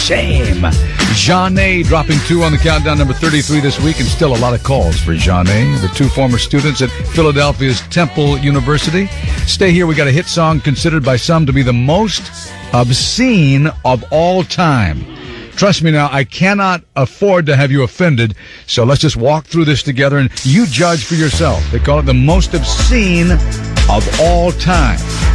Shame. Jeanne dropping 2 on the countdown, number 33 this week, and still a lot of calls for Jeanne, the 2 former students at Philadelphia's Temple University. Stay here. We got a hit song considered by some to be the most obscene of all time. Trust me now, I cannot afford to have you offended, so let's just walk through this together and you judge for yourself. They call it the most obscene of all time.